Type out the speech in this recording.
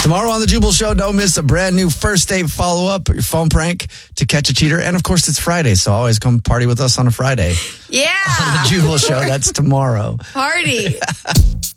Tomorrow on the Jubal Show, don't miss a brand new first date follow-up, your phone prank to catch a cheater. And, of course, it's Friday, so always come party with us on a Friday. Yeah. On the Jubal Show, that's tomorrow. Party.